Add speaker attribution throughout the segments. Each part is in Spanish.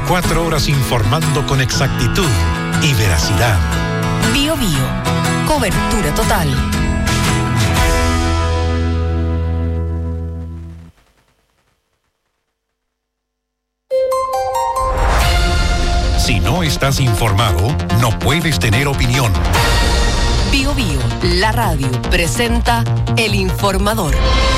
Speaker 1: 24 horas informando con exactitud y veracidad.
Speaker 2: Bío Bío. Cobertura total.
Speaker 1: Si no estás informado, no puedes tener opinión.
Speaker 2: Bío Bío, la radio, presenta El Informador.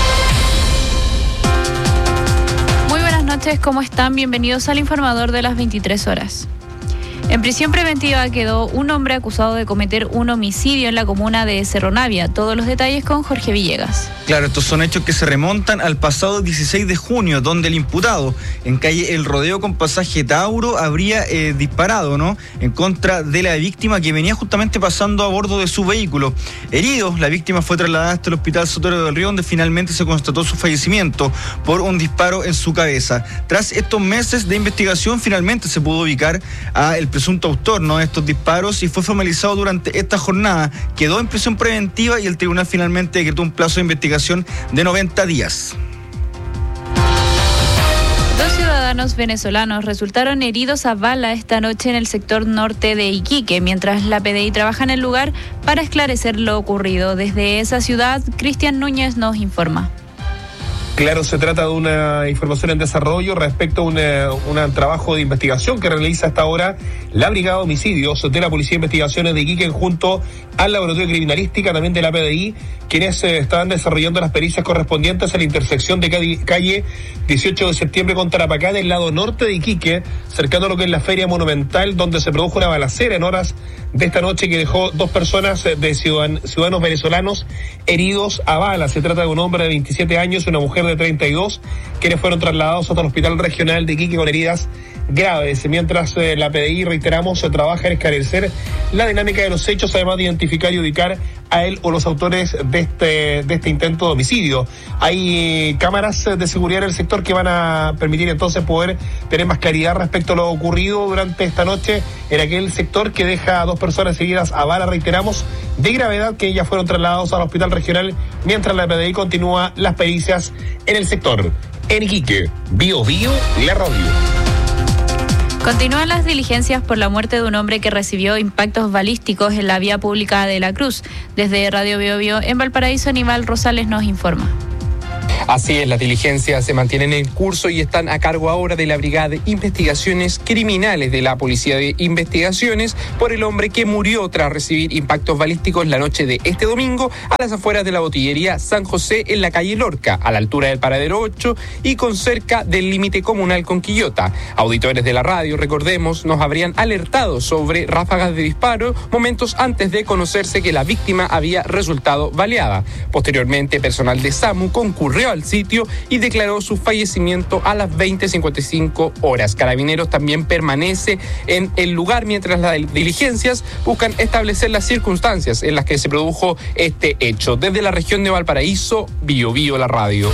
Speaker 3: Muy buenas noches, ¿cómo están? Bienvenidos al Informador de las 23 horas. En prisión preventiva quedó un hombre acusado de cometer un homicidio en la comuna de Cerro Navia. Todos los detalles con Jorge Villegas.
Speaker 4: Claro, estos son hechos que se remontan al pasado 16 de junio, donde el imputado en calle El Rodeo con pasaje Tauro habría disparado, en contra de la víctima que venía justamente pasando a bordo de su vehículo. Herido, la víctima fue trasladada hasta el Hospital Sotero del Río, donde finalmente se constató su fallecimiento por un disparo en su cabeza. Tras estos meses de investigación, finalmente se pudo ubicar a el presunto autor de estos disparos y fue formalizado durante esta jornada. Quedó en prisión preventiva y el tribunal finalmente decretó un plazo de investigación de 90 días.
Speaker 3: Dos ciudadanos venezolanos resultaron heridos a bala esta noche en el sector norte de Iquique, mientras la PDI trabaja en el lugar para esclarecer lo ocurrido. Desde esa ciudad, Cristian Núñez nos informa.
Speaker 5: Claro, se trata de una información en desarrollo respecto a un trabajo de investigación que realiza hasta ahora la Brigada de Homicidios de la Policía de Investigaciones de Iquique junto al Laboratorio de Criminalística, también de la PDI, quienes estaban desarrollando las pericias correspondientes a la intersección de calle 18 de septiembre con Tarapacá del lado norte de Iquique, cercano a lo que es la Feria Monumental, donde se produjo una balacera en horas de esta noche que dejó dos personas de ciudadanos venezolanos heridos a bala. Se trata de un hombre de 27 años y una mujer de 32, quienes fueron trasladados hasta el Hospital Regional de Iquique con heridas graves. Mientras la PDI, reiteramos, se trabaja en esclarecer la dinámica de los hechos, además de identificar y ubicar a él o los autores de este intento de homicidio. Hay cámaras de seguridad en el sector que van a permitir entonces poder tener más claridad respecto a lo ocurrido durante esta noche en aquel sector que deja a dos personas heridas a bala, reiteramos, de gravedad, que ya fueron trasladados al Hospital Regional, mientras la PDI continúa las pericias en el sector. En Iquique, Bío Bío, la radio.
Speaker 3: Continúan las diligencias por la muerte de un hombre que recibió impactos balísticos en la vía pública de La Cruz. Desde Radio Bío Bío en Valparaíso, Aníbal Rosales nos informa.
Speaker 6: Así es, las diligencias se mantienen en curso y están a cargo ahora de la Brigada de Investigaciones Criminales de la Policía de Investigaciones por el hombre que murió tras recibir impactos balísticos la noche de este domingo a las afueras de la botillería San José en la calle Lorca, a la altura del Paradero 8 y con cerca del límite comunal con Quillota. Auditores de la radio, recordemos, nos habrían alertado sobre ráfagas de disparo momentos antes de conocerse que la víctima había resultado baleada. Posteriormente, personal de SAMU concurrió al sitio y declaró su fallecimiento a las 20:55 horas. Carabineros también permanece en el lugar mientras las diligencias buscan establecer las circunstancias en las que se produjo este hecho. Desde la región de Valparaíso, Bío Bío, la radio.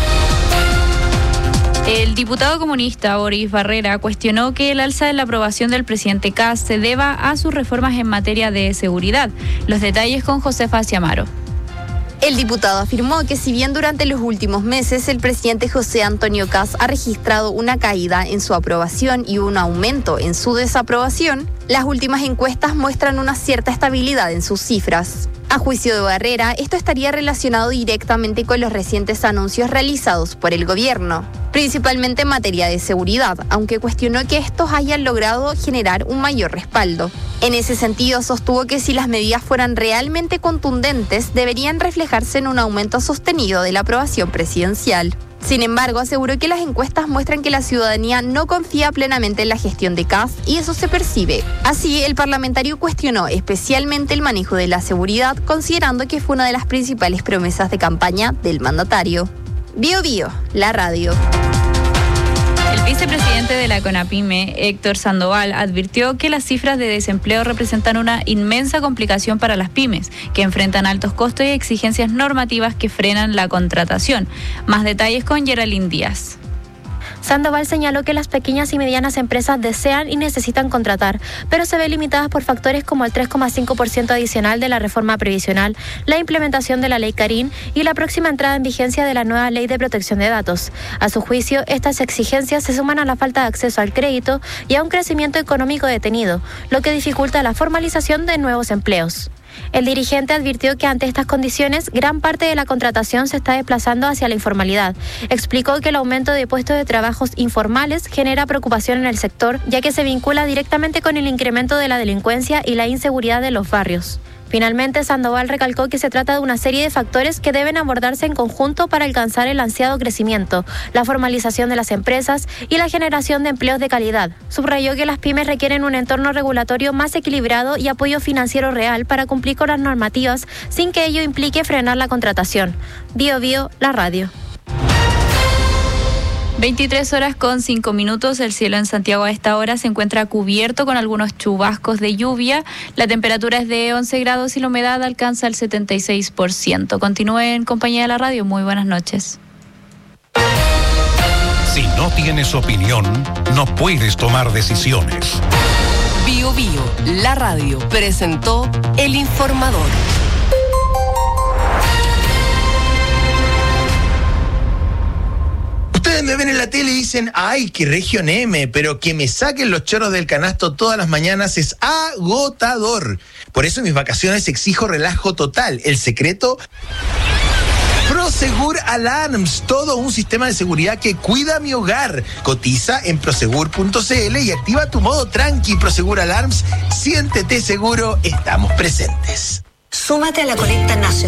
Speaker 3: El diputado comunista Boris Barrera cuestionó que el alza de la aprobación del presidente Kast se deba a sus reformas en materia de seguridad. Los detalles con Josefa Ciamaro.
Speaker 7: El diputado afirmó que si bien durante los últimos meses el presidente José Antonio Kast ha registrado una caída en su aprobación y un aumento en su desaprobación, las últimas encuestas muestran una cierta estabilidad en sus cifras. A juicio de Barrera, esto estaría relacionado directamente con los recientes anuncios realizados por el gobierno, principalmente en materia de seguridad, aunque cuestionó que estos hayan logrado generar un mayor respaldo. En ese sentido, sostuvo que si las medidas fueran realmente contundentes, deberían reflejarse en un aumento sostenido de la aprobación presidencial. Sin embargo, aseguró que las encuestas muestran que la ciudadanía no confía plenamente en la gestión de Kast y eso se percibe. Así, el parlamentario cuestionó especialmente el manejo de la seguridad, considerando que fue una de las principales promesas de campaña del mandatario. Bío Bío, la radio.
Speaker 3: El vicepresidente de la CONAPYME, Héctor Sandoval, advirtió que las cifras de desempleo representan una inmensa complicación para las pymes, que enfrentan altos costos y exigencias normativas que frenan la contratación. Más detalles con Geraldine Díaz.
Speaker 8: Sandoval señaló que las pequeñas y medianas empresas desean y necesitan contratar, pero se ven limitadas por factores como el 3,5% adicional de la reforma previsional, la implementación de la ley Carín y la próxima entrada en vigencia de la nueva ley de protección de datos. A su juicio, estas exigencias se suman a la falta de acceso al crédito y a un crecimiento económico detenido, lo que dificulta la formalización de nuevos empleos. El dirigente advirtió que ante estas condiciones, gran parte de la contratación se está desplazando hacia la informalidad. Explicó que el aumento de puestos de trabajos informales genera preocupación en el sector, ya que se vincula directamente con el incremento de la delincuencia y la inseguridad de los barrios. Finalmente, Sandoval recalcó que se trata de una serie de factores que deben abordarse en conjunto para alcanzar el ansiado crecimiento, la formalización de las empresas y la generación de empleos de calidad. Subrayó que las pymes requieren un entorno regulatorio más equilibrado y apoyo financiero real para cumplir con las normativas sin que ello implique frenar la contratación. Bio Bio, la radio.
Speaker 3: 23 horas con 5 minutos. El cielo en Santiago a esta hora se encuentra cubierto con algunos chubascos de lluvia. La temperatura es de 11 grados y la humedad alcanza el 76%. Continúe en compañía de la radio. Muy buenas noches.
Speaker 1: Si no tienes opinión, no puedes tomar decisiones.
Speaker 2: Bio Bio, la radio, presentó El Informador.
Speaker 9: Ustedes me ven en la tele y dicen, ay, qué región M, pero que me saquen los chorros del canasto todas las mañanas es agotador. Por eso en mis vacaciones exijo relajo total. El secreto, Prosegur Alarms, todo un sistema de seguridad que cuida mi hogar. Cotiza en prosegur.cl y activa tu modo tranqui. Prosegur Alarms, siéntete seguro, estamos presentes.
Speaker 10: Súmate a la colecta nacional.